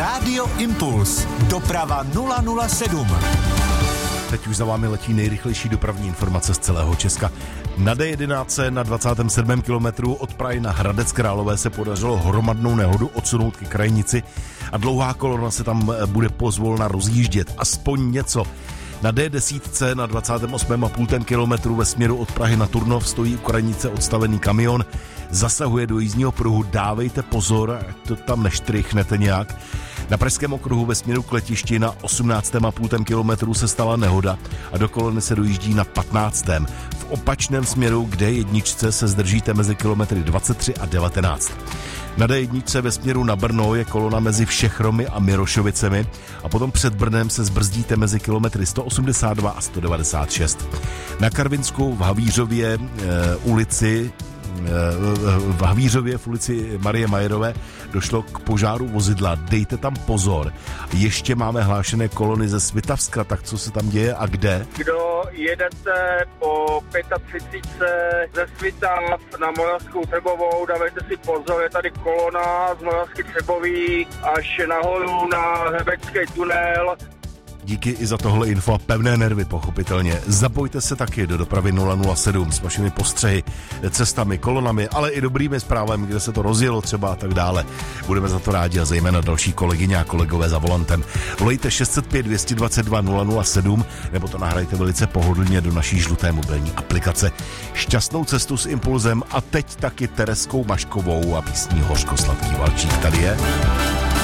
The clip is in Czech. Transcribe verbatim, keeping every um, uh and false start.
Rádio Impuls. Doprava nula nula sedm. Teď už za vámi letí nejrychlejší dopravní informace z celého Česka. Na D jedenáct na dvacátém sedmém kilometru od Prahy na Hradec Králové se podařilo hromadnou nehodu odsunout ke krajnici a dlouhá kolona se tam bude pozvolna rozjíždět. Aspoň něco. Na D deset na dvacátém osmém a půl kilometru ve směru od Prahy na Turnov stojí u krajnice odstavený kamion. Zasahuje do jízdního pruhu, dávejte pozor, ať to tam neštrychnete nějak. Na Pražském okruhu ve směru k letišti na osmnáctém a půl kilometru se stala nehoda a do kolony se dojíždí na patnáctém. V opačném směru k D jedna se zdržíte mezi kilometry dvacet tři a devatenáct. Na D jedna ve směru na Brno je kolona mezi Všechromy a Mirošovicemi a potom před Brnem se zbrzdíte mezi kilometry sto osmdesát dva a sto devadesát šest. Na Karvinsku v Havířově e, ulici v Havířově v ulici Marie Majerové došlo k požáru vozidla. Dejte tam pozor. Ještě máme hlášené kolony ze Svitavska, tak co se tam děje a kde? Kdo jedete po třicet pět ze Svitav na Moravskou Třebovou, dávejte si pozor, je tady kolona z Moravské Třebový až nahoru na Hřebecký tunel. Díky i za tohle info a pevné nervy, pochopitelně. Zapojte se taky do dopravy nula nula sedm s vašimi postřehy, cestami, kolonami, ale i dobrými zprávami, kde se to rozjelo třeba a tak dále. Budeme za to rádi a zejména další kolegyně a kolegové za volantem. Volejte šest set pět dvě stě dvacet dva nula nula sedm nebo to nahrajte velice pohodlně do naší žluté mobilní aplikace. Šťastnou cestu s Impulzem a teď taky Tereskou Maškovou a písní Hořko sladký valčík. Tady je...